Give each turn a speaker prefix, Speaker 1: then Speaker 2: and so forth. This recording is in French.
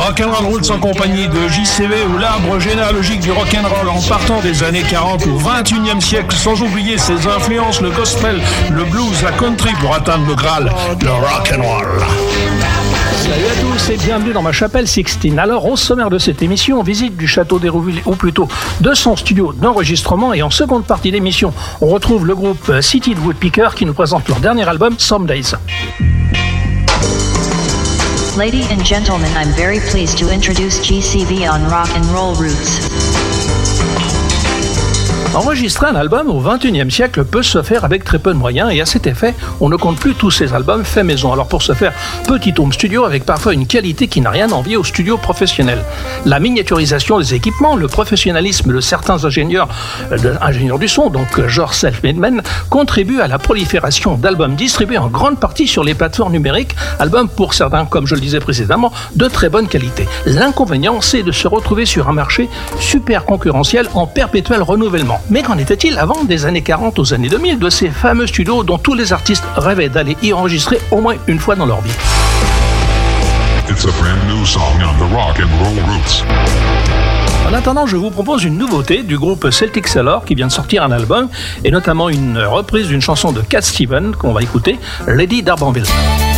Speaker 1: Rock'n'Roll Roots en compagnie de JCV ou l'arbre généalogique du rock'n'roll en partant des années 40 au 21e siècle, sans oublier ses influences, le gospel, le blues, la country pour atteindre le Graal, le rock'n'roll.
Speaker 2: Salut à tous et bienvenue dans ma chapelle Sixtine. Alors au sommaire de cette émission, visite du château d'Hérouville, ou plutôt de son studio d'enregistrement, et en seconde partie d'émission, on retrouve le groupe City Woodpecker qui nous présente leur dernier album Some Days.
Speaker 3: Ladies and gentlemen, I'm very pleased to introduce GCV on Rock and Roll Roots.
Speaker 2: Enregistrer un album au XXIe siècle peut se faire avec très peu de moyens et à cet effet, on ne compte plus tous ces albums faits maison. Alors pour ce faire, petit home studio avec parfois une qualité qui n'a rien à envier au studio professionnel. La miniaturisation des équipements, le professionnalisme de certains ingénieurs du son, donc genre self-made men, contribuent à la prolifération d'albums distribués en grande partie sur les plateformes numériques, albums pour certains, comme je le disais précédemment, de très bonne qualité. L'inconvénient, c'est de se retrouver sur un marché super concurrentiel en perpétuel renouvellement. Mais qu'en était-il avant des années 40 aux années 2000 de ces fameux studios dont tous les artistes rêvaient d'aller y enregistrer au moins une fois dans leur vie?
Speaker 4: It's a brand new song on the Rock and Roll Roots.
Speaker 2: En attendant, je vous propose une nouveauté du groupe Celtic Cellar qui vient de sortir un album et notamment une reprise d'une chanson de Cat Stevens qu'on va écouter, Lady d'Arbanville.